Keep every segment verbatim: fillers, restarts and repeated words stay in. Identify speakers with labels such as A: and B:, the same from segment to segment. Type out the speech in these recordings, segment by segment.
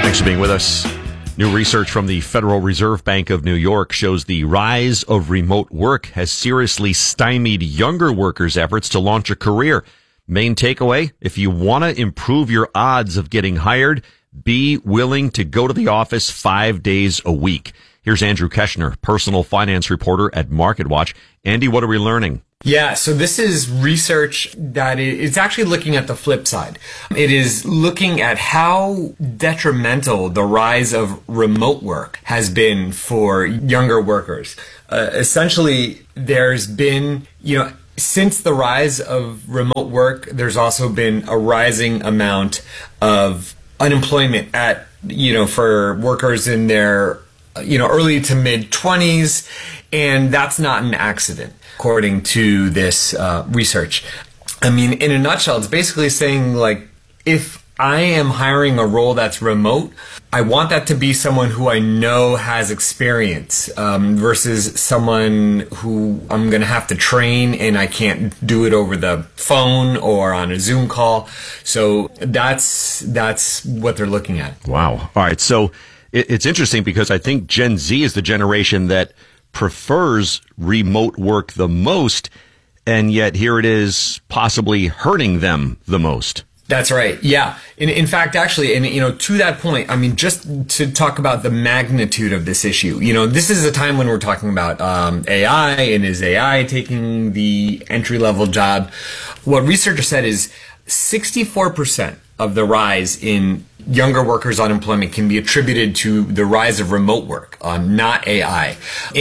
A: Thanks for being with us. New research from the Federal Reserve Bank of New York shows the rise of remote work has seriously stymied younger workers' efforts to launch a career. Main takeaway, if you want to improve your odds of getting hired, be willing to go to the office five days a week. Here's Andrew Keshner, personal finance reporter at MarketWatch. Andy, what are we learning?
B: Yeah, so this is research that is actually looking at the flip side. It is looking at how detrimental the rise of remote work has been for younger workers. Uh, essentially, there's been, you know, since the rise of remote work, there's also been a rising amount of unemployment at, you know, for workers in their, you know, early to mid twenties, and that's not an accident, according to this uh, research. I mean, in a nutshell, it's basically saying, like, if I am hiring a role that's remote, I want that to be someone who I know has experience um, versus someone who I'm going to have to train and I can't do it over the phone or on a Zoom call. So that's that's what they're looking at.
A: Wow. All right. So it, it's interesting because I think Gen Z is the generation that prefers remote work the most, and yet here it is possibly hurting them the most.
B: That's right. Yeah. In, in fact, actually, and you know, to that point, I mean, just to talk about the magnitude of this issue, you know, this is a time when we're talking about um, A I, and is A I taking the entry level job? What researchers said is sixty-four percent of the rise in younger workers' unemployment can be attributed to the rise of remote work, um, not A I.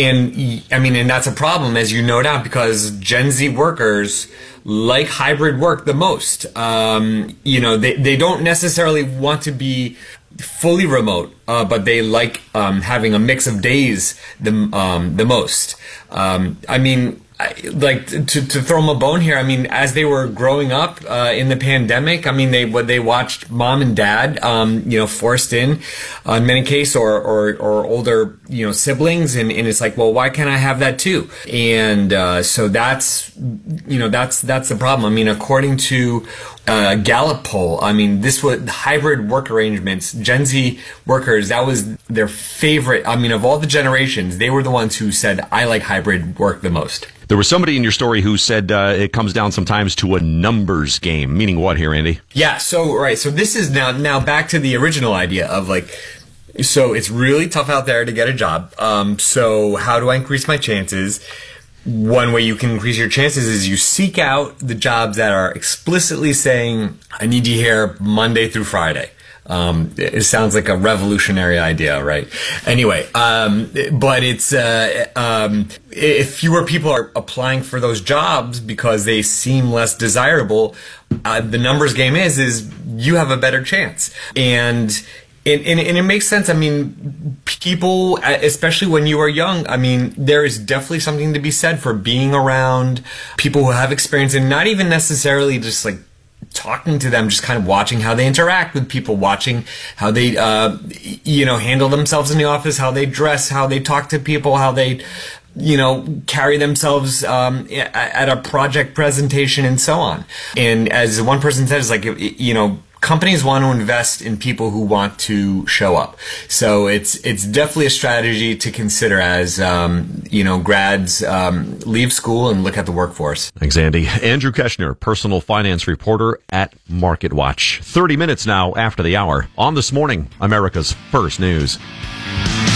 B: And I mean, and that's a problem, as you note out, because Gen Z workers like hybrid work the most. Um, you know, they, they don't necessarily want to be fully remote, uh, but they like um, having a mix of days the um, the most. Um, I mean, I, like to, to throw them a bone here. I mean, as they were growing up uh, in the pandemic, I mean, they what they watched mom and dad, um, you know, forced in, uh, in many cases, or, or or older, you know, siblings, and, and it's like, well, why can't I have that too? And uh, so that's, you know, that's that's the problem. I mean, according to uh, Gallup poll, I mean, this was hybrid work arrangements. Gen Z workers, that was their favorite. I mean, of all the generations, they were the ones who said, I like hybrid work the most.
A: There was somebody in your story who said uh, it comes down sometimes to a numbers game. Meaning what here, Andy?
B: Yeah, so, right. So this is now, now back to the original idea of like, so it's really tough out there to get a job. Um, so how do I increase my chances? One way you can increase your chances is you seek out the jobs that are explicitly saying, I need you here Monday through Friday. Um, it sounds like a revolutionary idea, right? Anyway, um, but it's, uh, um, if fewer people are applying for those jobs because they seem less desirable, uh, the numbers game is, is you have a better chance. And, and, and, and it makes sense. I mean, people, especially when you are young, I mean, there is definitely something to be said for being around people who have experience, and not even necessarily just like talking to them, just kind of watching how they interact with people, watching how they, uh, you know, handle themselves in the office, how they dress, how they talk to people, how they, you know, carry themselves um, at a project presentation and so on. And as one person says, like, you know, companies want to invest in people who want to show up. So it's it's definitely a strategy to consider as, um, you know, grads um, leave school and look at the workforce.
A: Thanks, Andy. Andrew Keshner, personal finance reporter at MarketWatch. thirty minutes now after the hour on This Morning, America's First News.